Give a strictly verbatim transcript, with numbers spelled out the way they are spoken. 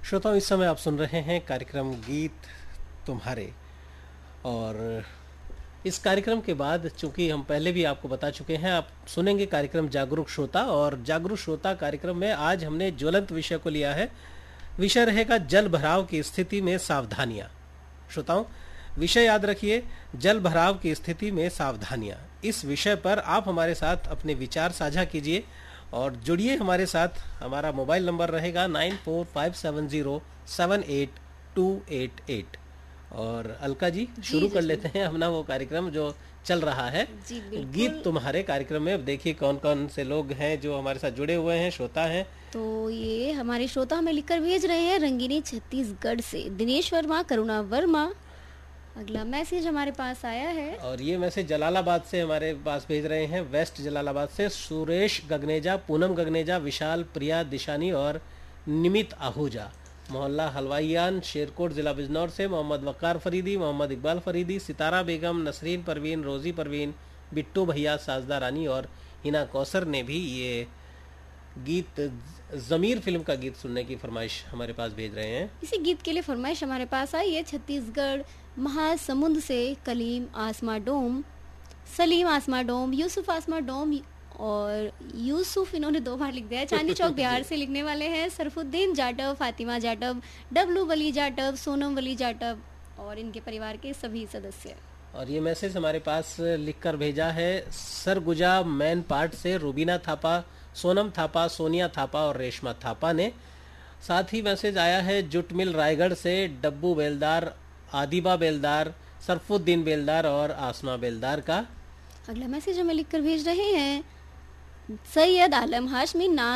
श्रोताओं, इस समय आप सुन रहे हैं कार्यक्रम गीत तुम्हारे। और इस कार्यक्रम के बाद, चूंकि हम पहले भी आपको बता चुके हैं, आप सुनेंगे कार्यक्रम जागरूक श्रोता। और जागरूक श्रोता कार्यक्रम में आज हमने ज्वलंत विषय को लिया है। विषय रहेगा जल भराव की स्थिति में सावधानियां। श्रोताओं, विषय याद रखिए, जल भराव की स्थिति में सावधानियां। इस विषय पर आप हमारे साथ अपने विचार साझा कीजिए और जुड़िए हमारे साथ। हमारा मोबाइल नंबर रहेगा nine four five seven zero seven eight to eight eight. और अलका जी, शुरू कर लेते हैं अपना वो कार्यक्रम जो चल रहा है, गीत तुम्हारे कार्यक्रम में। देखिए कौन कौन से लोग हैं जो हमारे साथ जुड़े हुए हैं, श्रोता हैं। तो ये हमारे श्रोता हमें लिखकर भेज रहे हैं रंगीनी छत्तीसगढ़ से दिनेश वर्मा, करुणा वर्मा। अगला मैसेज हमारे पास आया है, और ये मैसेज जलालाबाद से हमारे पास भेज रहे हैं, वेस्ट जलालाबाद से सुरेश गगनेजा, पूनम गगनेजा, विशाल, प्रिया दिशानी और निमित आहूजा। मोहल्ला हलवाईयान, शेरकोट, जिला बिजनौर से मोहम्मद वकार फरीदी, मोहम्मद इकबाल फरीदी, सितारा बेगम, नसरीन परवीन, रोजी परवीन, बिट्टू भैया, साजदा रानी और हिना कौसर ने भी ये गीत जमीर फिल्म का गीत सुनने की फरमाइश हमारे पास भेज रहे हैं। इसी गीत के लिए फरमाइश हमारे पास आई है छत्तीसगढ़ महासमुंद से कलीम आसमा डोम, सलीम आसमा डोम, यूसुफ आसमा डोम और यूसुफ, इन्होंने दो बार लिख दिया है। चांदी चौक बिहार से लिखने वाले हैं सरफुद्दीन जाटव, फातिमा जाटव, डब्लू वली जाटव, सोनम वली जाटव और इनके परिवार के सभी सदस्य। और ये मैसेज हमारे पास लिखकर भेजा है सरगुजा मैन पार्ट से रुबीना थापा, सोनम थापा, सोनिया थापा और रेशमा थापा ने। साथ ही मैसेज आया है जुट मिल रायगढ़ से डब्बू बेलदार, आदिबा बेलदार, सरफुद्दीन बेलदार और आसमा बेलदार का। अगला मैसेज हमें लिखकर भेज रहे हैं सैयद आलम हाशमी, नाज